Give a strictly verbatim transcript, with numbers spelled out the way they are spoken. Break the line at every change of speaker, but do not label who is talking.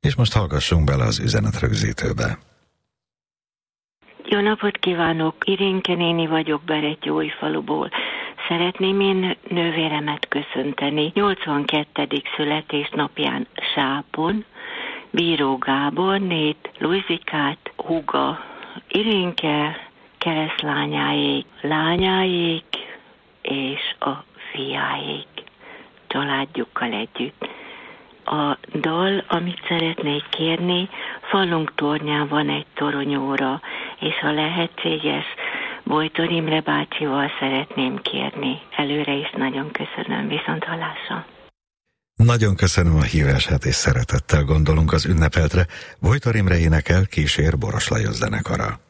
És most hallgassunk bele az üzenetrögzítőbe.
Jó napot kívánok! Irénke néni vagyok Berettyóújfaluból. Szeretném én nővéremet köszönteni nyolcvankettedik születésnapján Sápon, Bíró Gábornét, Lujzikát, húga Irénke, keresztlányáék, lányáék és a fiáék családjukkal együtt. A dal, amit szeretnék kérni, falunk tornyán van egy toronyóra, és ha lehetséges, Bojtor Imre bácsival szeretném kérni. Előre is nagyon köszönöm, viszont hallásra.
Nagyon köszönöm a hívását, és szeretettel gondolunk az ünnepeltre. Bojtor Imre énekel, kísér Boros Lajos zenekara.